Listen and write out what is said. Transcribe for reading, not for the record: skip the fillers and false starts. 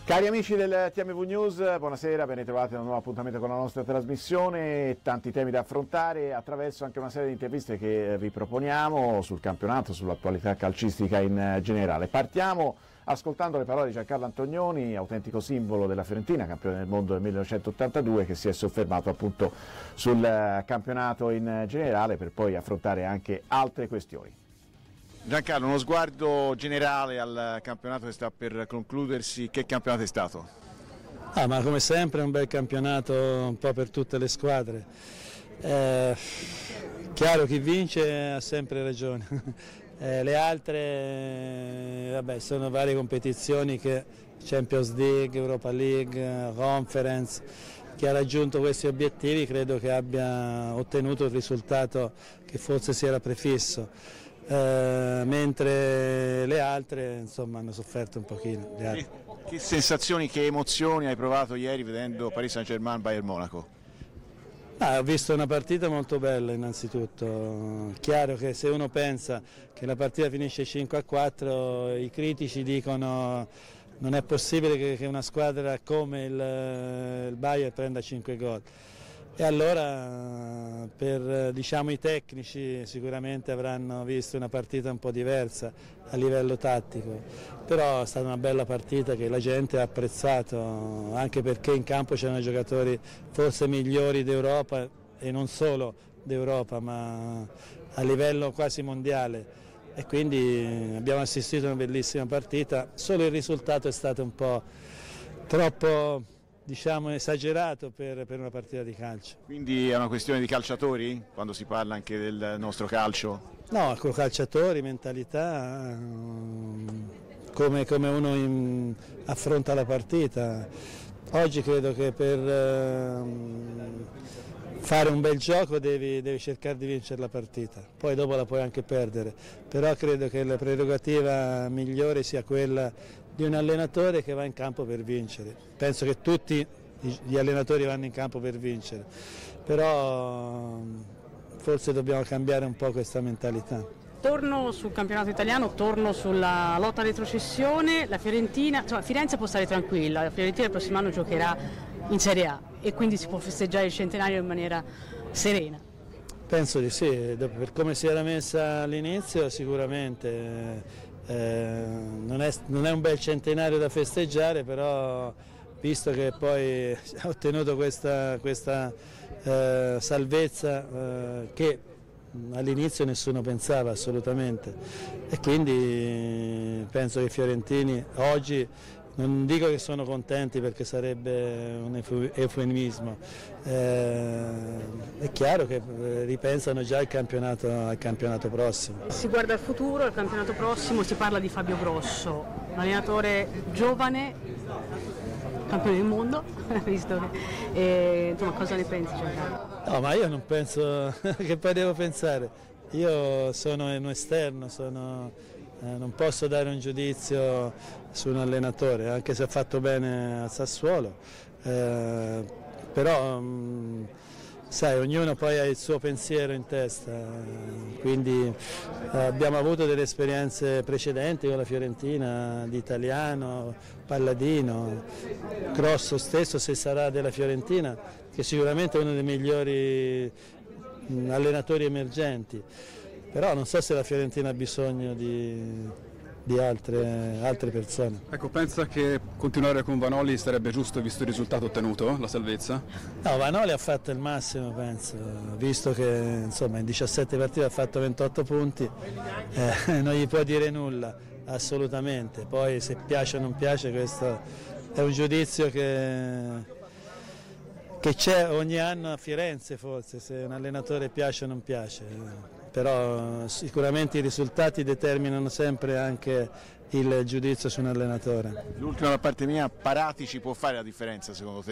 Cari amici del TMV News, buonasera, ben ritrovati a un nuovo appuntamento con la nostra trasmissione, tanti temi da affrontare attraverso anche una serie di interviste che vi proponiamo sul campionato, sull'attualità calcistica in generale. Partiamo ascoltando le parole di Giancarlo Antonioni, autentico simbolo della Fiorentina, campione del mondo del 1982, che si è soffermato appunto sul campionato in generale per poi affrontare anche altre questioni. Giancarlo, uno sguardo generale al campionato che sta per concludersi, che campionato è stato? Ma come sempre è un bel campionato un po' per tutte le squadre. Chiaro, chi vince ha sempre ragione. Le altre sono varie competizioni, che Champions League, Europa League, Conference. Chi ha raggiunto questi obiettivi credo che abbia ottenuto il risultato che forse si era prefisso. Mentre le altre insomma hanno sofferto un pochino. Che sensazioni, che emozioni hai provato ieri vedendo Paris Saint-Germain Bayern Monaco? Ho visto una partita molto bella innanzitutto. Chiaro che se uno pensa che la partita finisce 5-4, i critici dicono non è possibile che una squadra come il Bayern prenda 5 gol. E allora per i tecnici sicuramente avranno visto una partita un po' diversa a livello tattico, però è stata una bella partita che la gente ha apprezzato, anche perché in campo c'erano giocatori forse migliori d'Europa e non solo d'Europa, ma a livello quasi mondiale, e quindi abbiamo assistito a una bellissima partita. Solo il risultato è stato un po' troppo esagerato per una partita di calcio. Quindi è una questione di calciatori quando si parla anche del nostro calcio? No, con calciatori, mentalità, come uno affronta la partita. Oggi credo che per fare un bel gioco devi cercare di vincere la partita, poi dopo la puoi anche perdere, però credo che la prerogativa migliore sia quella di un allenatore che va in campo per vincere. Penso che tutti gli allenatori vanno in campo per vincere, però forse dobbiamo cambiare un po' questa mentalità. Torno sul campionato italiano, torno sulla lotta a retrocessione. La Fiorentina, Firenze può stare tranquilla, la Fiorentina il prossimo anno giocherà in Serie A e quindi si può festeggiare il centenario in maniera serena. Penso di sì, per come si era messa all'inizio sicuramente non è un bel centenario da festeggiare, però visto che poi ha ottenuto questa salvezza che all'inizio nessuno pensava assolutamente, e quindi penso che i fiorentini oggi, non dico che sono contenti perché sarebbe un eufemismo, è chiaro che ripensano già al campionato prossimo. Si guarda al futuro, al campionato prossimo, si parla di Fabio Grosso, un allenatore giovane, campione del mondo, visto che, cosa ne pensi? No, ma io non penso, che poi devo pensare, io sono un esterno, non posso dare un giudizio su un allenatore, anche se ha fatto bene a Sassuolo, però sai, ognuno poi ha il suo pensiero in testa, quindi abbiamo avuto delle esperienze precedenti con la Fiorentina, di Italiano, Palladino, Grosso stesso, se sarà della Fiorentina, che sicuramente è uno dei migliori allenatori emergenti. Però non so se la Fiorentina ha bisogno di altre persone. Ecco, pensa che continuare con Vanoli sarebbe giusto visto il risultato ottenuto, la salvezza? No, Vanoli ha fatto il massimo, penso, visto che in 17 partite ha fatto 28 punti, non gli può dire nulla, assolutamente. Poi se piace o non piace, questo è un giudizio che c'è ogni anno a Firenze, forse, se un allenatore piace o non piace. Però sicuramente i risultati determinano sempre anche il giudizio su un allenatore. L'ultima da parte mia, Paratici può fare la differenza secondo te?